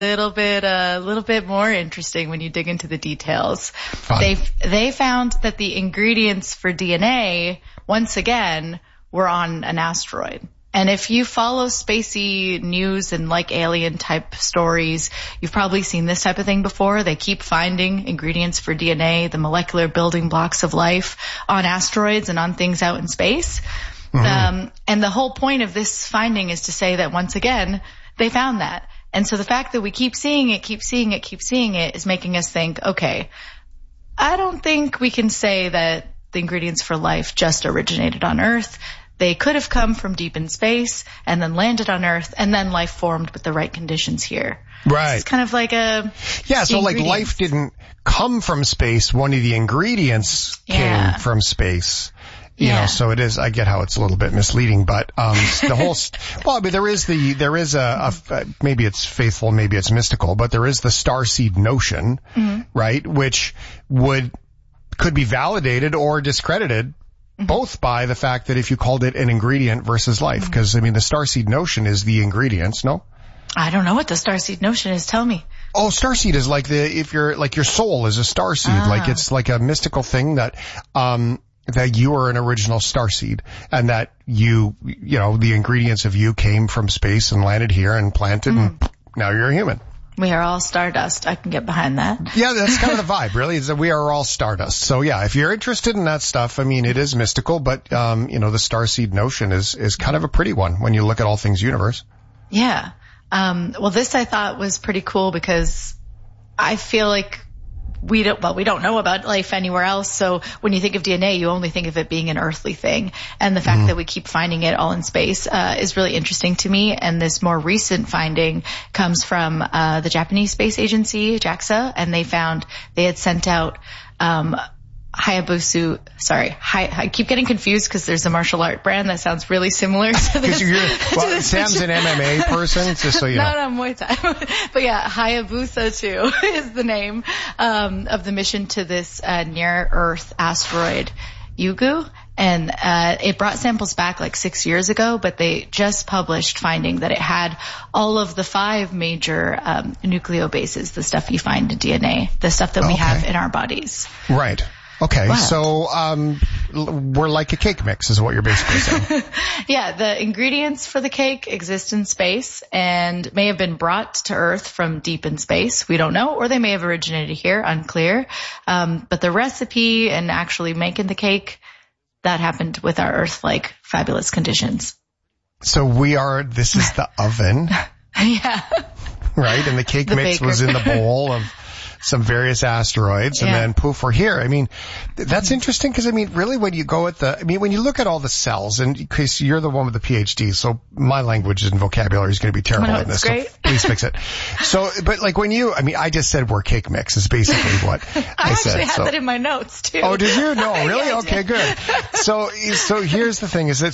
A little bit more interesting when you dig into the details. Fun. They found that the ingredients for DNA, once again, were on an asteroid. And if you follow spacey news and like alien type stories, you've probably seen this type of thing before. They keep finding ingredients for DNA, the molecular building blocks of life, on asteroids and on things out in space. Mm-hmm. And the whole point of this finding is to say that once again, they found that. And so the fact that we keep seeing it is making us think, okay, I don't think we can say that the ingredients for life just originated on Earth. They could have come from deep in space and then landed on Earth, and then life formed with the right conditions here. Right. It's kind of like so like life didn't come from space. One of the ingredients came from space. You know, so it is, I get how it's a little bit misleading, but, the whole, well, I mean, there is maybe it's faithful, maybe it's mystical, but there is the starseed notion, right? Which could be validated or discredited both by the fact that if you called it an ingredient versus life, because I mean, the starseed notion is the ingredients, no? I don't know what the starseed notion is. Tell me. Oh, starseed is like your soul is a starseed. Like it's like a mystical thing that you are an original starseed, and that you know, the ingredients of you came from space and landed here and planted, and now you're a human. We are all stardust. I can get behind that. Yeah, that's kind of the vibe, really, is that we are all stardust. So yeah, if you're interested in that stuff, I mean, it is mystical, but, you know, the starseed notion is kind of a pretty one when you look at all things universe. Yeah. Well, this I thought was pretty cool because I feel like we don't know about life anywhere else. So when you think of DNA, you only think of it being an earthly thing. And the fact that we keep finding it all in space, is really interesting to me. And this more recent finding comes from, the Japanese space agency, JAXA, and they had sent out, Hayabusa, I keep getting confused because there's a martial art brand that sounds really similar to this. Sam's an MMA person, just so you know. No, Muay Thai. But yeah, Hayabusa 2 is the name, of the mission to this, near Earth asteroid, Yugu. And, it brought samples back like 6 years ago, but they just published finding that it had all of the 5 major, nucleobases, the stuff you find in DNA, the stuff that we have in our bodies. Right. Okay, wow. So we're like a cake mix is what you're basically saying. Yeah, the ingredients for the cake exist in space and may have been brought to Earth from deep in space. We don't know, or they may have originated here, unclear. But the recipe and actually making the cake, that happened with our Earth-like fabulous conditions. So this is the oven. Yeah. Right, and the cake mix was in the bowl of some various asteroids, and then poof, we're here. I mean, that's interesting because, I mean, really when you go when you look at all the cells, and because you're the one with the PhD, so my language and vocabulary is going to be terrible in this, great. So please fix it. So, but like I just said we're cake mix is basically what I said. I actually had that in my notes too. Oh, did you? No, really? Yeah, okay, good. So here's the thing is that,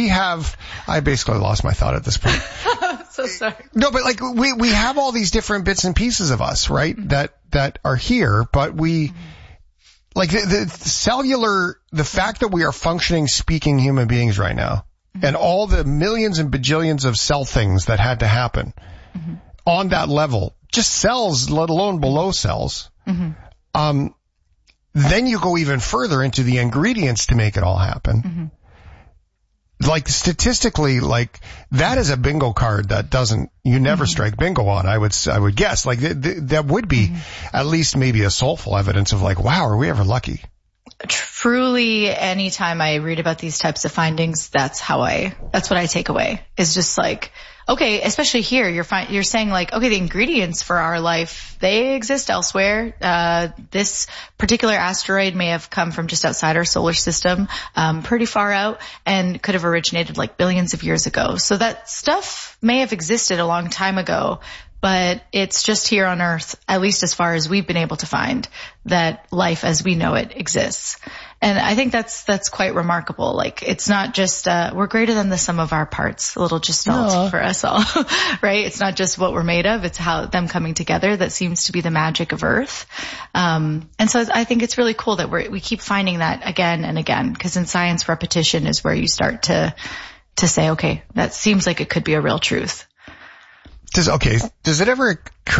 I basically lost my thought at this point. So sorry. No, but like we have all these different bits and pieces of us, right? That are here, but we, like the cellular, the fact that we are functioning, speaking human beings right now, and all the millions and bajillions of cell things that had to happen on that level, just cells, let alone below cells. Then you go even further into the ingredients to make it all happen. Like statistically, like that is a bingo card that you never strike bingo on. I would guess like that would be at least maybe a soulful evidence of like, wow, are we ever lucky? Truly, anytime I read about these types of findings, that's what I take away, is just like, okay, especially here, you're saying like, okay, the ingredients for our life, they exist elsewhere. This particular asteroid may have come from just outside our solar system, pretty far out, and could have originated like billions of years ago. So that stuff may have existed a long time ago, but it's just here on Earth, at least as far as we've been able to find, that life as we know it exists. And I think that's quite remarkable. Like, it's not just, we're greater than the sum of our parts. A little gestalt for us all, right? It's not just what we're made of. It's how them coming together that seems to be the magic of Earth. And so I think it's really cool that we keep finding that again and again, because in science, repetition is where you start to say, okay, that seems like it could be a real truth. Does it ever occur